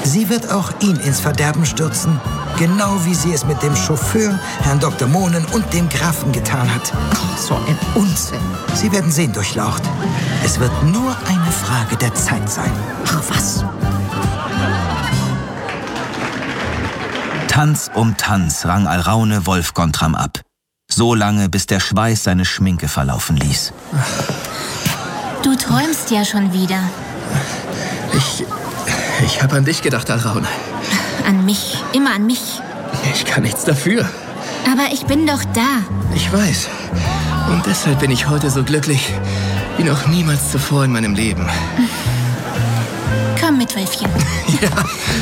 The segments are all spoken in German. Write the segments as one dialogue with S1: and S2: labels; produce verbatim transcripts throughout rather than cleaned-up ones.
S1: Sie wird auch ihn ins Verderben stürzen, genau wie sie es mit dem Chauffeur, Herrn Doktor Mohnen und dem Grafen getan hat.
S2: So ein Unsinn.
S1: Sie werden sehen, Durchlaucht. Es wird nur eine Frage der Zeit sein.
S2: Ach was?
S3: Tanz um Tanz rang Alraune Wolf Gontram ab. So lange, bis der Schweiß seine Schminke verlaufen ließ.
S4: Du träumst ja schon wieder.
S5: Ich... Ich habe an dich gedacht, Alraune.
S4: An mich, immer an mich.
S5: Ich kann nichts dafür.
S4: Aber ich bin doch da.
S5: Ich weiß. Und deshalb bin ich heute so glücklich wie noch niemals zuvor in meinem Leben.
S4: Komm mit, Wölfchen.
S5: Ja.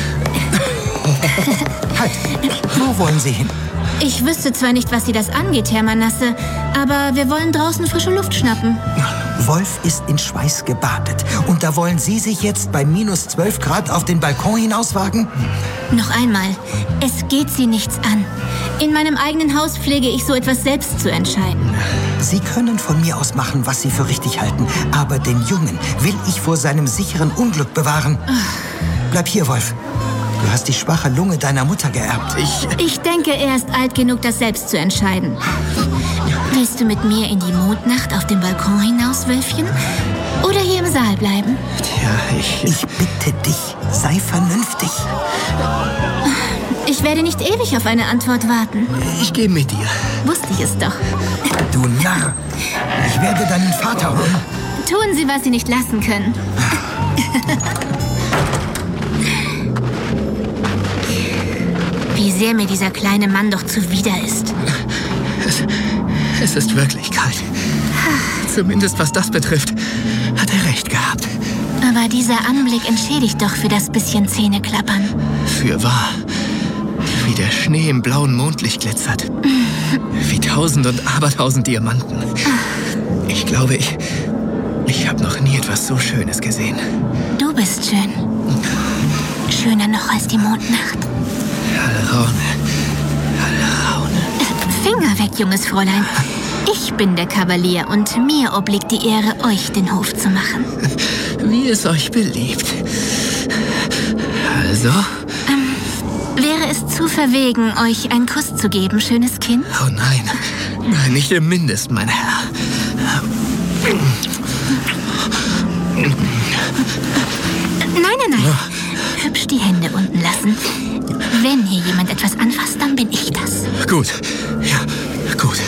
S1: Halt! Wo wollen Sie hin?
S4: Ich wüsste zwar nicht, was Sie das angeht, Herr Manasse, aber wir wollen draußen frische Luft schnappen.
S1: Wolf ist in Schweiß gebadet. Und da wollen Sie sich jetzt bei minus zwölf Grad auf den Balkon hinauswagen?
S4: Noch einmal, es geht Sie nichts an. In meinem eigenen Haus pflege ich so etwas selbst zu entscheiden.
S1: Sie können von mir aus machen, was Sie für richtig halten. Aber den Jungen will ich vor seinem sicheren Unglück bewahren. Bleib hier, Wolf. Du hast die schwache Lunge deiner Mutter geerbt.
S5: Ich...
S4: Ich denke, er ist alt genug, das selbst zu entscheiden. Willst du mit mir in die Mondnacht auf dem Balkon hinaus, Wölfchen? Oder hier im Saal bleiben?
S5: Tja, ich...
S1: Ich bitte dich, sei vernünftig.
S4: Ich werde nicht ewig auf eine Antwort warten.
S5: Ich gehe mit dir.
S4: Wusste ich es doch.
S1: Du Narr. Ich werde deinen Vater holen.
S4: Tun Sie, was Sie nicht lassen können. Wie sehr mir dieser kleine Mann doch zuwider ist.
S5: Es, es ist wirklich kalt. Zumindest was das betrifft, hat er recht gehabt.
S4: Aber dieser Anblick entschädigt doch für das bisschen Zähneklappern.
S5: Fürwahr. Wie der Schnee im blauen Mondlicht glitzert. Wie tausend und abertausend Diamanten. Ich glaube, ich... Ich habe noch nie etwas so Schönes gesehen.
S4: Du bist schön. Schöner noch als die Mondnacht.
S5: Alraune. Alraune.
S4: Finger weg, junges Fräulein. Ich bin der Kavalier und mir obliegt die Ehre, euch den Hof zu machen.
S5: Wie es euch beliebt. Also?
S4: Ähm, wäre es zu verwegen, euch einen Kuss zu geben, schönes Kind?
S5: Oh nein. Nein, nicht im Mindesten, mein Herr.
S4: Nein, nein, nein. Hübsch die Hände unten lassen. Wenn hier jemand etwas anfasst, dann bin ich das.
S5: Gut. Ja, gut.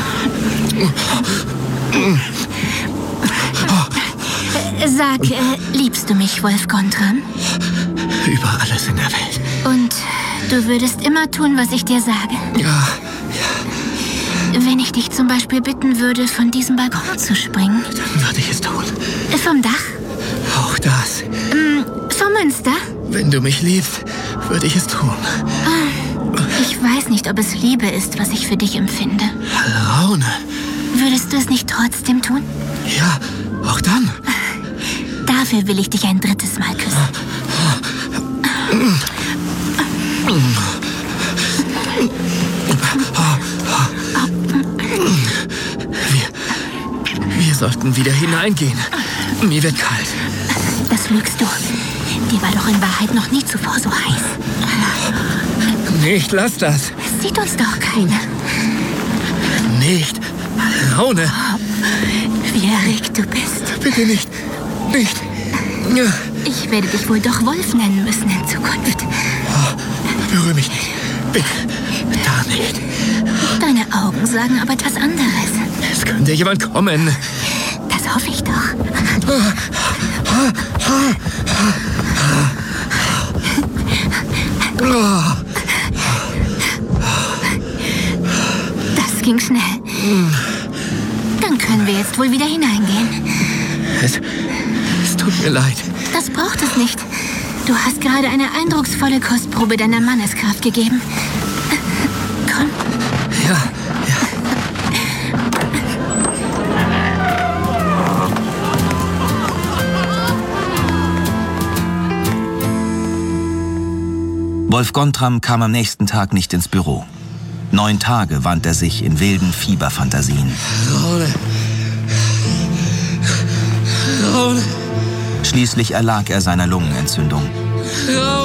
S4: Sag, äh, liebst du mich, Wolf Gontram?
S5: Über alles in der Welt.
S4: Und du würdest immer tun, was ich dir sage?
S5: Ja,
S4: Wenn ich dich zum Beispiel bitten würde, von diesem Balkon zu springen.
S5: dann würde ich es tun.
S4: Vom Dach?
S5: Auch das.
S4: Ähm, vom Münster?
S5: Wenn du mich liebst, würde ich es tun.
S4: Ich weiß nicht, ob es Liebe ist, was ich für dich empfinde.
S5: Alraune.
S4: Würdest du es nicht trotzdem tun?
S5: Ja, auch dann.
S4: Dafür will ich dich ein drittes Mal küssen.
S5: Wir, wir sollten wieder hineingehen. Mir wird kalt.
S4: Das lügst du. Dir war doch in Wahrheit noch nie zuvor so heiß.
S5: Nicht, lass das.
S4: Es sieht uns doch keiner.
S5: Nicht. Alraune.
S4: Wie erregt du bist.
S5: Bitte nicht. Nicht. Ja.
S4: Ich werde dich wohl doch Wolf nennen müssen in Zukunft.
S5: Berühre mich nicht. Bitte. Da nicht.
S4: Deine Augen sagen aber etwas anderes.
S5: Es könnte jemand kommen.
S4: Das hoffe ich doch. Das ging schnell. Dann können wir jetzt wohl wieder hineingehen.
S5: Es, es tut mir leid.
S4: Das braucht es nicht. Du hast gerade eine eindrucksvolle Kostprobe deiner Manneskraft gegeben. Komm.
S5: Ja, ja.
S3: Wolf Gontram kam am nächsten Tag nicht ins Büro. Neun Tage wand er sich in wilden Fieberfantasien.
S5: Alraune. Alraune.
S3: Schließlich erlag er seiner Lungenentzündung.
S5: Alraune.